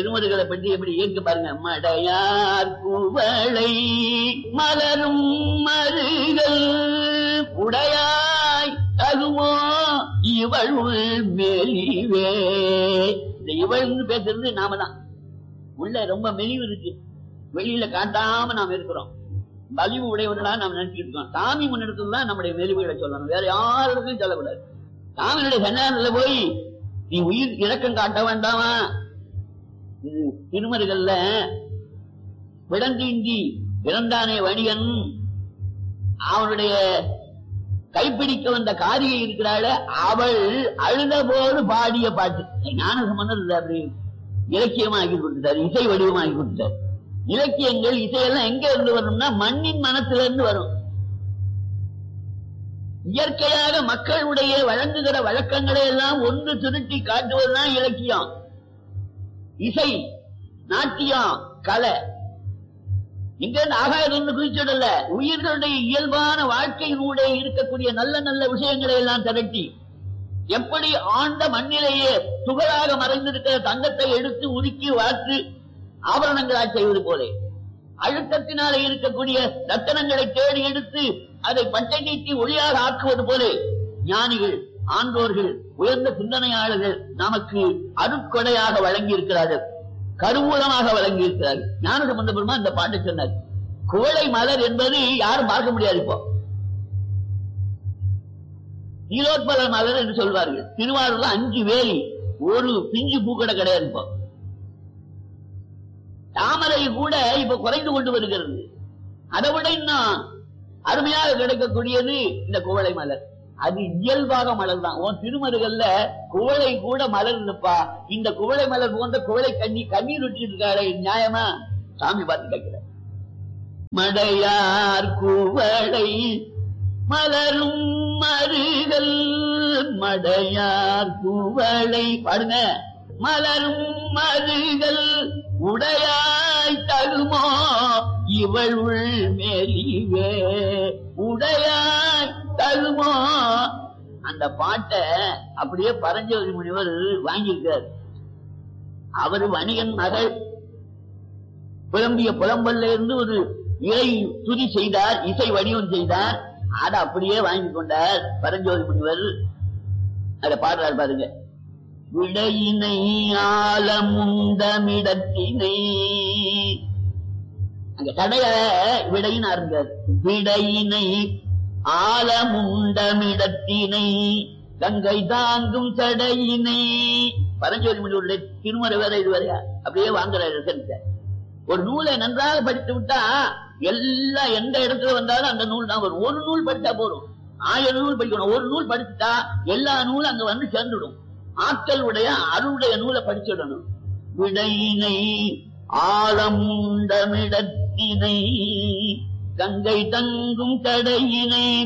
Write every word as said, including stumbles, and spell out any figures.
திருமுருகளை பற்றி எப்படி ஏற்க பாருங்க. மடையார் குவளை மலரும் மருகள் உடையாய் தகுமோ இவள் மெலிவே. இந்த இவள்னு பேசுறது நாம தான். உள்ள ரொம்ப மெலிவு இருக்கு, வெளியில காட்டாம நாம் இருக்கிறோம். வலிவு உடையவர்களா நாம் நினைச்சிட்டு இருக்கோம். சாமி முன்னெடுத்துதான் நம்முடைய மெலிவுகளை சொல்லணும், வேற யாருக்கும் சொல்லக்கூடாது. சாமியுடைய சன்னிதானத்துல போய் நீ உயிர் இறக்கம் காட்ட வேண்டாமா? திருமருகல்ல விடந்தீங்கி இறந்தானே வணிகன், அவனுடைய கைப்பிடிக்க வந்த காரியை இருக்கிறாள், அவள் அழுத போது பாடிய பாட்டு ஞான சம்பந்தம் அப்படி இலக்கியமாக்கி கொடுத்தார், இசை வடிவமாக்கி கொடுத்தார். இலக்கியங்கள் இசையெல்லாம் எங்க இருந்து வரும்னா மண்ணின் மனத்தில இருந்து வரும். இயற்கையாக மக்களுடைய வழங்குகிற வழக்கங்களை எல்லாம் ஒன்று திருட்டி காட்டுவதுதான் இலக்கியம், இசை, நாட்டியம், கலை. இங்க ஆகாயிருந்து குறிச்சிடல, உயிர்களுடைய இயல்பான வாழ்க்கையினுடைய இருக்கக்கூடிய நல்ல நல்ல விஷயங்களை எல்லாம் திரட்டி, எப்படி ஆண்ட மண்ணிலேயே துகளாக மறைந்திருக்கிற தங்கத்தை எடுத்து உருக்கி வாற்று ஆபரணங்களாக செய்வது போலே, அழுத்தத்தினாலே இருக்கக்கூடிய ரத்தனங்களை தேடி எடுத்து அதை பட்டை நீட்டி ஒளியாக ஆக்குவது போலே, ஞானிகள், ஆன்றோர்கள், உயர்ந்த சிந்தனையாளர்கள் நமக்கு அருட்கொடையாக வழங்கி இருக்கிறார்கள், கருவூலமாக வழங்கி இருக்கிறார்கள். ஞான சம்பந்த பெருமான் இந்த பாட்டை சொன்னார். குவளை மலர் என்பது யாரும் பார்க்க முடியாது. இப்போ நீலோத்பல மலர் என்று சொல்வார்கள். திருவாரூர்ல அஞ்சு வேலி, ஒரு பிஞ்சு பூக்கடை கிடையாது. இப்போ தாமரை கூட இப்ப குறைந்து கொண்டு வருகிறது. அதை விட இன்னும் அருமையாக கிடைக்கக்கூடியது இந்த குவளை மலர். அது இயல்பாக மலர் தான். உன் திருமருகல்ல குவளை கூட மலர் இருப்பா. இந்த குவளை மலர் போன்ற குவளை கண்ணி கண்ணீர் விட்டு இருக்காரு, நியாயமா? சாமி பார்த்து கேட்கிற. மடையார் குவளை மலரும் மருகல், மடையார் குவளை பாடுங்க. மலரும் மருகல் உடையாய் தகுமோ இவள் மெலிவே, உடையாய் தகுமோ. அந்த பாட்டை அப்படியே பரஞ்சோதி முனிவர் வாங்கியிருக்கார். அவர் வணிகன் மகள் புலம்பிய புலம்பல்ல இருந்து ஒரு இறை துதி செய்தார், இசை வடிவம் செய்தார். அதை அப்படியே வாங்கி கொண்டார் பரஞ்சோதி முனிவர். அதை பாடுறார் பாருங்க. விடையினை ஆலமுண்டமிடத்தினை, அங்க தடைய விடையின் ஆரம்பித்தார். விடையினை ஆலமுண்டமிடத்தினை கங்கை தாங்கும் தடையினை. பரஞ்சோதி முனிவருடைய திருமறை வேற இது வரையா அப்படியே வாங்குறாரு. ஒரு நூலை நன்றாக படித்து விட்டா எல்லா எந்த இடத்துல வந்தாலும் அந்த நூல் தான் வரும். ஒரு நூல் படித்தா போதும், ஆயிரம் நூல் படிக்கணும். ஒரு நூல் படிச்சுட்டா எல்லா நூலும் அங்க வந்து சேர்ந்துடும். ஆட்களுடைய அருளுடைய நூலை படிச்சிடணும். விடையினை ஆழமுண்டமிடத்தினை கங்கை தங்கும் தடையினை